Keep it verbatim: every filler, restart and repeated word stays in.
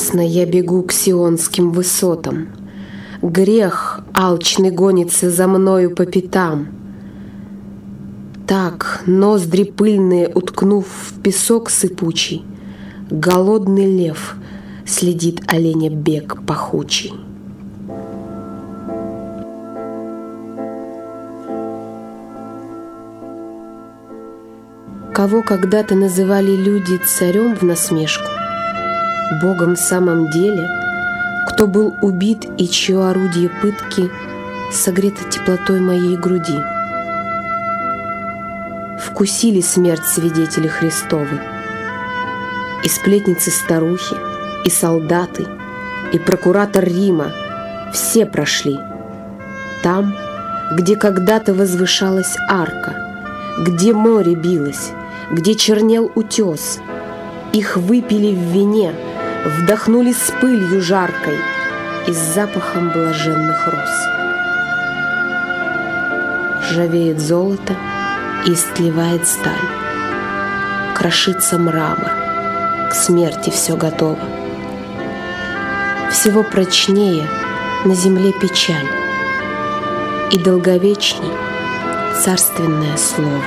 Напрасно я бегу к сионским высотам. Грех алчный гонится за мною по пятам. Так, ноздри пыльные уткнув в песок сыпучий, голодный лев следит оленя бег пахучий. Кого когда-то называли люди царем в насмешку, Богом в самом деле, кто был убит и чье орудие пытки согрето теплотой моей груди. Вкусили смерть свидетели Христовы, и сплетницы-старухи, и солдаты, и прокуратор Рима — все прошли. Там, где когда-то возвышалась арка, где море билось, где чернел утес, их выпили в вине, вдохнули с пылью жаркой и с запахом блаженных роз. Ржавеет золото и истлевает сталь, крошится мрамор, к смерти все готово. Всего прочнее на земле печаль и долговечней царственное слово.